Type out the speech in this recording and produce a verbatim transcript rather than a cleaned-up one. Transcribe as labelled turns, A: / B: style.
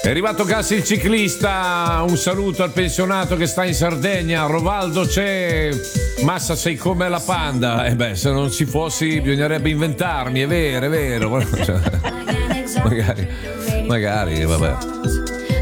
A: È arrivato Gas il ciclista, un saluto al pensionato che sta in Sardegna. Rovaldo c'è, Massa sei come la panda. E eh beh, se non ci fossi bisognerebbe inventarmi, è vero, è vero. Cioè, magari, magari, vabbè.